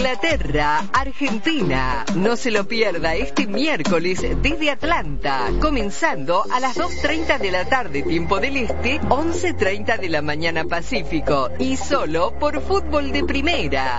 Inglaterra, Argentina. No se lo pierda este miércoles desde Atlanta, comenzando a las 2:30 de la tarde, tiempo del este, 11:30 de la mañana Pacífico, y solo por Fútbol de Primera.